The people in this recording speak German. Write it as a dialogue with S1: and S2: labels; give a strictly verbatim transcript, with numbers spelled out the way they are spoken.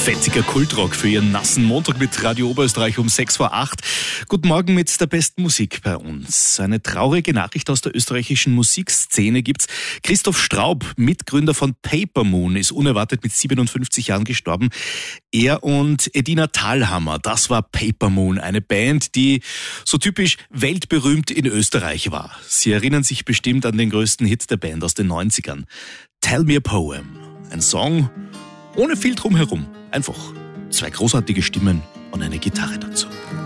S1: Fetziger Kultrock für Ihren nassen Montag mit Radio Oberösterreich um sechs vor acht. Guten Morgen mit der besten Musik bei uns. Eine traurige Nachricht aus der österreichischen Musikszene gibt's. Christoph Straub, Mitgründer von Paper Moon, ist unerwartet mit siebenundfünfzig Jahren gestorben. Er und Edina Thalhammer, das war Paper Moon, eine Band, die so typisch weltberühmt in Österreich war. Sie erinnern sich bestimmt an den größten Hit der Band aus den neunzigern. Tell Me a Poem. Ein Song ohne viel drumherum. Einfach zwei großartige Stimmen und eine Gitarre dazu.